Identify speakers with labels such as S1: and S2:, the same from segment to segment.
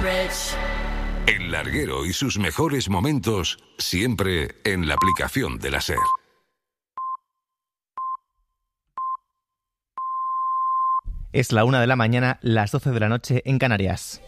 S1: El larguero y sus mejores momentos, siempre en la aplicación de la SER.
S2: Es la 1 de la mañana, las 12 de la noche en Canarias.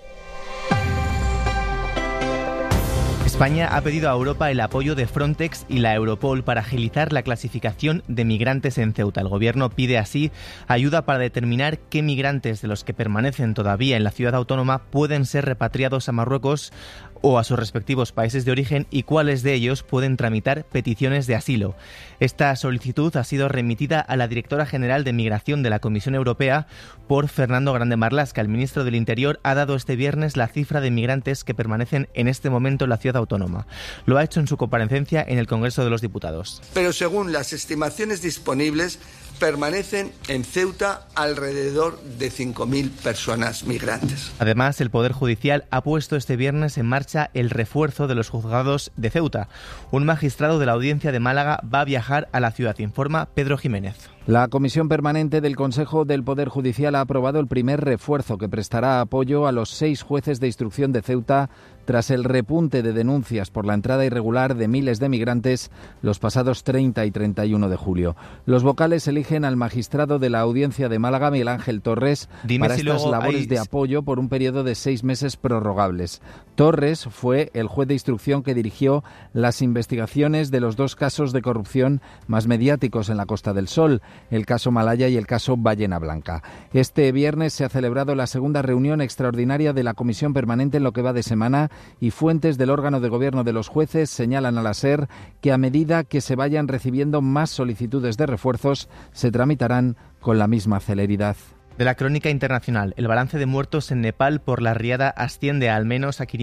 S2: España ha pedido a Europa el apoyo de Frontex y la Europol para agilizar la clasificación de migrantes en Ceuta. El gobierno pide así ayuda para determinar qué migrantes de los que permanecen todavía en la ciudad autónoma pueden ser repatriados a Marruecos o a sus respectivos países de origen y cuáles de ellos pueden tramitar peticiones de asilo. Esta solicitud ha sido remitida a la directora general de Migración de la Comisión Europea por Fernando Grande Marlaska. El ministro del Interior ha dado este viernes la cifra de migrantes que permanecen en este momento en la ciudad autónoma. Lo ha hecho en su comparecencia en el Congreso de los Diputados.
S3: Pero según las estimaciones disponibles, permanecen en Ceuta alrededor de 5.000 personas migrantes.
S2: Además, el Poder Judicial ha puesto este viernes en marcha el refuerzo de los juzgados de Ceuta. Un magistrado de la Audiencia de Málaga va a viajar a la ciudad, informa Pedro Jiménez.
S4: La Comisión Permanente del Consejo del Poder Judicial ha aprobado el primer refuerzo que prestará apoyo a los 6 jueces de instrucción de Ceuta tras el repunte de denuncias por la entrada irregular de miles de migrantes los pasados 30 y 31 de julio. Los vocales eligen al magistrado de la Audiencia de Málaga, Miguel Ángel Torres, para estas labores de apoyo por un periodo de 6 meses prorrogables. Torres fue el juez de instrucción que dirigió las investigaciones de los 2 casos de corrupción más mediáticos en la Costa del Sol, el caso Malaya y el caso Ballena Blanca. Este viernes se ha celebrado la segunda reunión extraordinaria de la Comisión Permanente en lo que va de semana y fuentes del órgano de gobierno de los jueces señalan a la SER que a medida que se vayan recibiendo más solicitudes de refuerzos se tramitarán con la misma celeridad.
S2: De la crónica internacional, el balance de muertos en Nepal por la riada asciende al menos a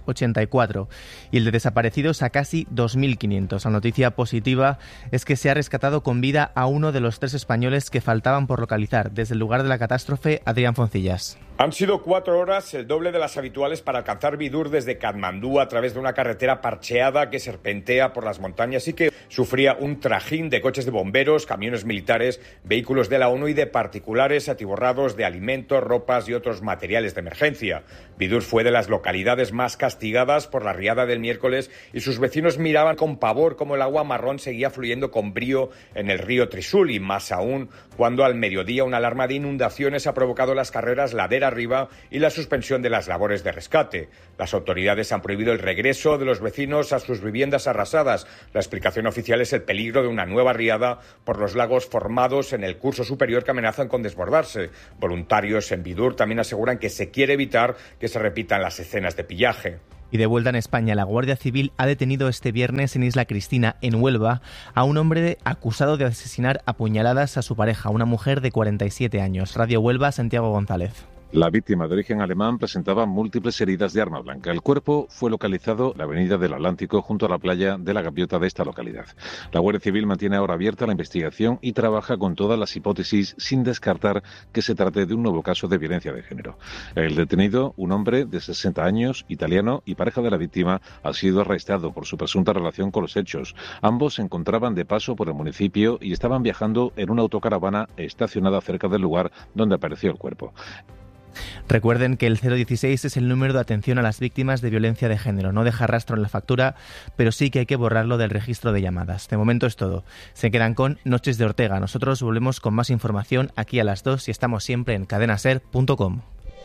S2: 584 y el de desaparecidos a casi 2.500. La noticia positiva es que se ha rescatado con vida a uno de los 3 españoles que faltaban por localizar. Desde el lugar de la catástrofe, Adrián Foncillas.
S5: Han sido 4 horas, el doble de las habituales, para alcanzar Vidur desde Katmandú a través de una carretera parcheada que serpentea por las montañas y que sufría un trajín de coches de bomberos, camiones militares, vehículos de la ONU y de particulares atiborrados de alimentos, ropas y otros materiales de emergencia. Vidur fue de las localidades más castigadas por la riada del miércoles y sus vecinos miraban con pavor cómo el agua marrón seguía fluyendo con brío en el río Trisul y más aún cuando al mediodía una alarma de inundaciones ha provocado las carreras ladera arriba y la suspensión de las labores de rescate. Las autoridades han prohibido el regreso de los vecinos a sus viviendas arrasadas. La explicación oficial es el peligro de una nueva riada por los lagos formados en el curso superior que amenazan con desbordarse. Voluntarios en Vidur también aseguran que se quiere evitar que se repitan las escenas de pillaje.
S2: Y de vuelta en España, la Guardia Civil ha detenido este viernes en Isla Cristina, en Huelva, a un hombre acusado de asesinar a puñaladas a su pareja, una mujer de 47 años. Radio Huelva, Santiago González.
S6: La víctima de origen alemán presentaba múltiples heridas de arma blanca. El cuerpo fue localizado en la avenida del Atlántico, junto a la playa de la Gaviota de esta localidad. La Guardia Civil mantiene ahora abierta la investigación y trabaja con todas las hipótesis sin descartar que se trate de un nuevo caso de violencia de género. El detenido, un hombre de 60 años, italiano y pareja de la víctima, ha sido arrestado por su presunta relación con los hechos. Ambos se encontraban de paso por el municipio y estaban viajando en una autocaravana estacionada cerca del lugar donde apareció el cuerpo.
S2: Recuerden que el 016 es el número de atención a las víctimas de violencia de género. No deja rastro en la factura, pero sí que hay que borrarlo del registro de llamadas. De momento es todo. Se quedan con Noches de Ortega. Nosotros volvemos con más información aquí a las 2 y estamos siempre en cadenaser.com.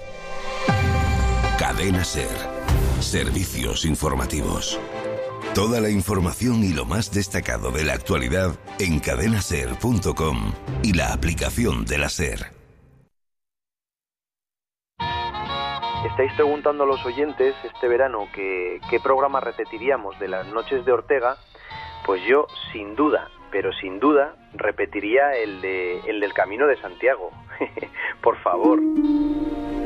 S1: Cadena Ser. Servicios informativos. Toda la información y lo más destacado de la actualidad en cadenaser.com y la aplicación de la SER.
S7: Estáis preguntando a los oyentes este verano qué programa repetiríamos de las Noches de Ortega. Pues yo, sin duda, repetiría el del Camino de Santiago. Por favor.